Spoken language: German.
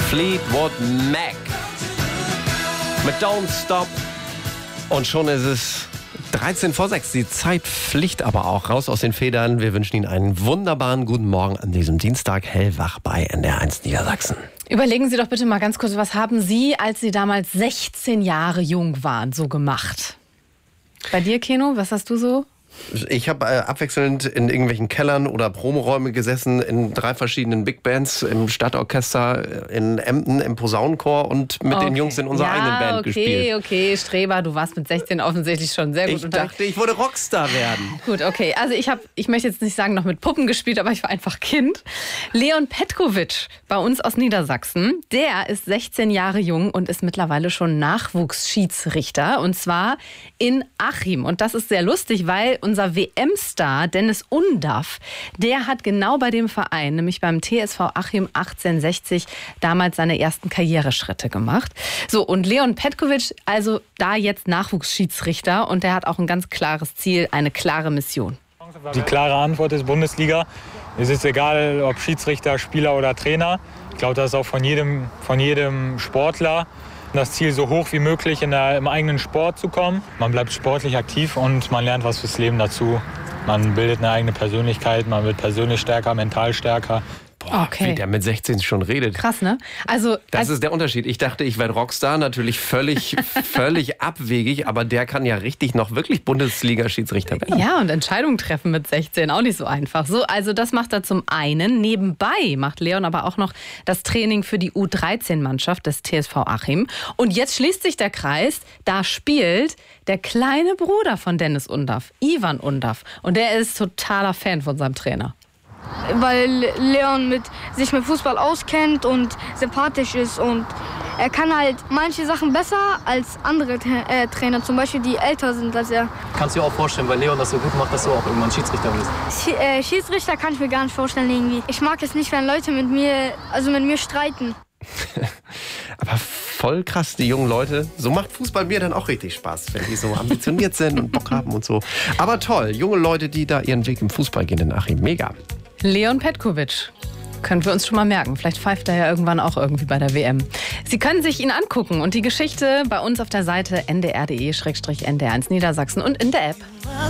Fleetwood Mac mit Don't Stop. Und schon ist es 13 vor 6. Die Zeit fliegt aber auch raus aus den Federn. Wir wünschen Ihnen einen wunderbaren guten Morgen an diesem Dienstag, hellwach bei NDR1 Niedersachsen. Überlegen Sie doch bitte mal ganz kurz, was haben Sie, als Sie damals 16 Jahre jung waren, so gemacht? Bei dir, Keno, was hast du so? Ich habe abwechselnd in irgendwelchen Kellern oder Promoräumen gesessen, in 3 verschiedenen Big Bands, im Stadtorchester, in Emden, im Posaunenchor und mit den Jungs in unserer eigenen Band gespielt. Okay, Streber, du warst mit 16 offensichtlich schon sehr gut unterwegs. Ich dachte, ich würde Rockstar werden. Gut, okay. Also ich möchte jetzt nicht sagen, noch mit Puppen gespielt, aber ich war einfach Kind. Leon Petkovic, bei uns aus Niedersachsen, der ist 16 Jahre jung und ist mittlerweile schon Nachwuchsschiedsrichter. Und zwar in Achim. Und das ist sehr lustig, weil unser WM-Star Dennis Undaff, der hat genau bei dem Verein, nämlich beim TSV Achim 1860, damals seine ersten Karriereschritte gemacht. So, und Leon Petkovic, also da jetzt Nachwuchsschiedsrichter, und der hat auch ein ganz klares Ziel, eine klare Mission. Die klare Antwort ist Bundesliga. Es ist egal, ob Schiedsrichter, Spieler oder Trainer. Ich glaube, das ist auch von jedem Sportler das Ziel, so hoch wie möglich im eigenen Sport zu kommen. Man bleibt sportlich aktiv und man lernt was fürs Leben dazu. Man bildet eine eigene Persönlichkeit, man wird persönlich stärker, mental stärker. Boah, wie der mit 16 schon redet. Krass, ne? Also, das ist der Unterschied. Ich dachte, ich werde Rockstar, natürlich völlig abwegig, aber der kann ja richtig noch wirklich Bundesliga-Schiedsrichter werden. Ja, und Entscheidungen treffen mit 16, auch nicht so einfach. So, also das macht er zum einen. Nebenbei macht Leon aber auch noch das Training für die U13-Mannschaft des TSV Achim. Und jetzt schließt sich der Kreis, da spielt der kleine Bruder von Dennis Undaff, Ivan Undaff. Und der ist totaler Fan von seinem Trainer. Weil Leon sich mit Fußball auskennt und sympathisch ist, und er kann halt manche Sachen besser als andere Trainer, zum Beispiel die älter sind als er. Kannst du dir auch vorstellen, weil Leon das so gut macht, dass du auch irgendwann Schiedsrichter wirst? Schiedsrichter kann ich mir gar nicht vorstellen irgendwie. Ich mag es nicht, wenn Leute mit mir streiten. Aber voll krass, die jungen Leute. So macht Fußball mir dann auch richtig Spaß, wenn die so ambitioniert sind und Bock haben und so. Aber toll, junge Leute, die da ihren Weg im Fußball gehen in Achim. Mega. Leon Petkovic. Können wir uns schon mal merken. Vielleicht pfeift er ja irgendwann auch irgendwie bei der WM. Sie können sich ihn angucken und die Geschichte bei uns auf der Seite ndr.de/ndr1 Niedersachsen und in der App.